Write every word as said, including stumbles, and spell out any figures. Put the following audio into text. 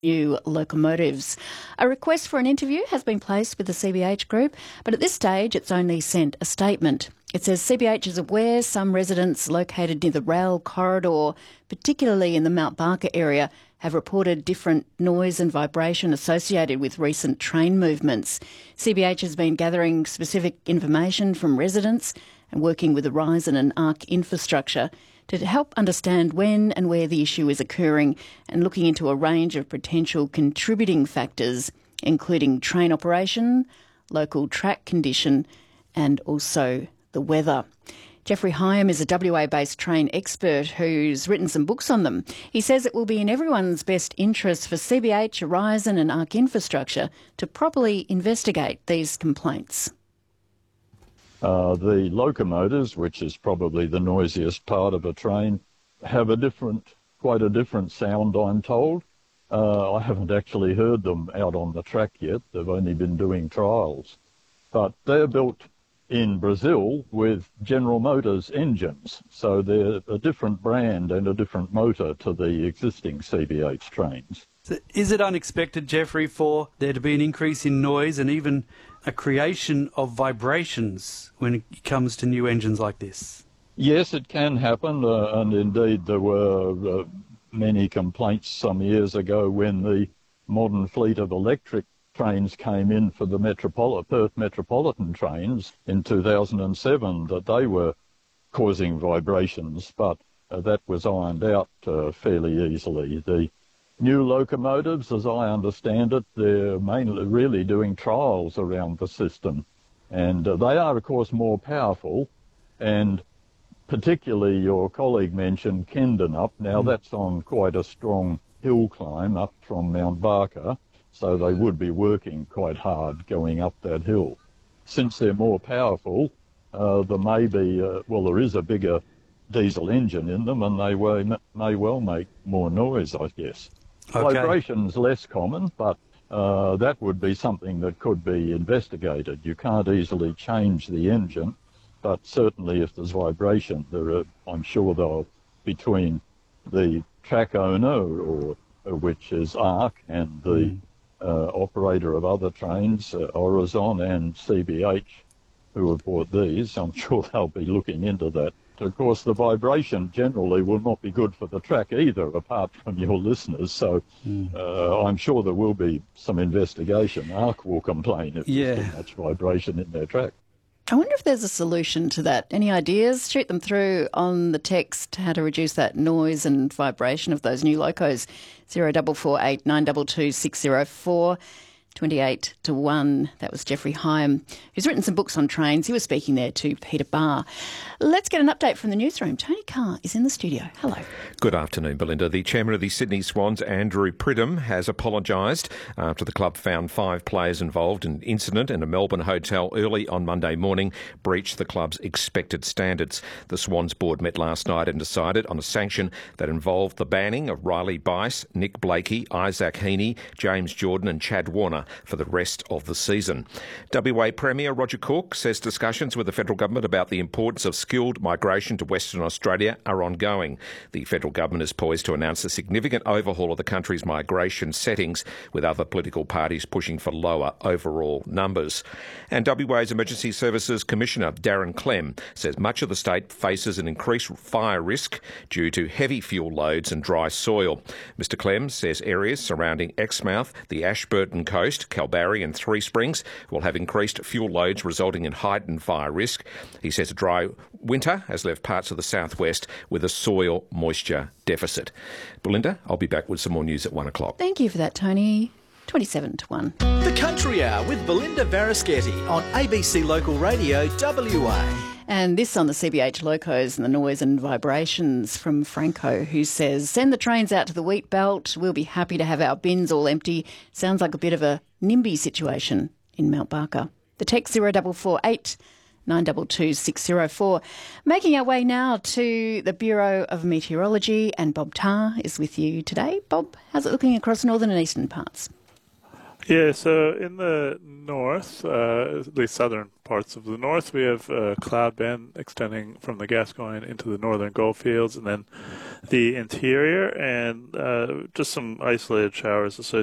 new locomotives. A request for an interview has been placed with the C B H Group, but at this stage it's only sent a statement. It says C B H is aware some residents located near the rail corridor, particularly in the Mount Barker area, have reported different noise and vibration associated with recent train movements. C B H has been gathering specific information from residents and working with Aurizon and ARC Infrastructure to help understand when and where the issue is occurring and looking into a range of potential contributing factors, including train operation, local track condition and also the weather. Jeffrey Hyam is a W A-based train expert who's written some books on them. He says it will be in everyone's best interest for C B H, Aurizon and ARC Infrastructure to properly investigate these complaints. Uh, the locomotives, which is probably the noisiest part of a train, have a different, quite a different sound, I'm told. Uh, I haven't actually heard them out on the track yet. They've only been doing trials. But they're built in Brazil with General Motors engines, so they're a different brand and a different motor to the existing C B H trains. So is it unexpected, Jeffrey, for there to be an increase in noise and even a creation of vibrations when it comes to new engines like this? Yes, it can happen, uh, and indeed there were uh, many complaints some years ago when the modern fleet of electric trains came in for the Metropol- Perth Metropolitan trains in two thousand seven, that they were causing vibrations, but uh, that was ironed out uh, fairly easily. The new locomotives, as I understand it, they're mainly really doing trials around the system, and uh, they are, of course, more powerful, and particularly your colleague mentioned Kendenup. Now, mm. that's on quite a strong hill climb up from Mount Barker, so they would be working quite hard going up that hill. Since they're more powerful, uh, there may be, uh, well, there is a bigger diesel engine in them, and they may, may well make more noise, I guess. Okay. Vibration's less common, but uh, that would be something that could be investigated. You can't easily change the engine, but certainly if there's vibration, there are, I'm sure they'll, between the track owner, or, or which is ARC, and the mm. uh, operator of other trains, uh, Aurizon and C B H, who have bought these, I'm sure they'll be looking into that. Of course, the vibration generally will not be good for the track either, apart from your listeners. So mm. uh, I'm sure there will be some investigation. ARC will complain if yeah. there's too much vibration in their track. I wonder if there's a solution to that. Any ideas? Shoot them through on the text, how to reduce that noise and vibration of those new locos. zero four four eight nine two two six zero four. twenty-eight to one. That was Jeffrey Hyam, who's written some books on trains. He was speaking there to Peter Barr. Let's get an update from the newsroom. Tony Carr is in the studio. Hello. Good afternoon, Belinda. The chairman of the Sydney Swans, Andrew Pridham, has apologised after the club found five players involved in an incident in a Melbourne hotel early on Monday morning breached the club's expected standards. The Swans board met last night and decided on a sanction that involved the banning of Riley Bice, Nick Blakey, Isaac Heaney, James Jordan and Chad Warner for the rest of the season. W A Premier Roger Cook says discussions with the federal government about the importance of skilled migration to Western Australia are ongoing. The federal government is poised to announce a significant overhaul of the country's migration settings, with other political parties pushing for lower overall numbers. And W A's Emergency Services Commissioner Darren Clem says much of the state faces an increased fire risk due to heavy fuel loads and dry soil. Mister Clem says areas surrounding Exmouth, the Ashburton coast, Kalbarri and Three Springs will have increased fuel loads resulting in heightened fire risk. He says a dry winter has left parts of the southwest with a soil moisture deficit. Belinda, I'll be back with some more news at one o'clock. Thank you for that, Tony. twenty-seven to one. The Country Hour with Belinda Varaschetti on A B C Local Radio W A. And this on the C B H locos and the noise and vibrations from Franco, who says, send the trains out to the wheat belt. We'll be happy to have our bins all empty. Sounds like a bit of a NIMBY situation in Mount Barker. The text zero four four eight nine two two six zero four. Making our way now to the Bureau of Meteorology, and Bob Tarr is with you today. Bob, how's it looking across northern and eastern parts? Yeah, so in the north, uh, the southern parts of the north, we have a cloud band extending from the Gascoyne into the northern Goldfields, and then the interior, and uh, just some isolated showers associated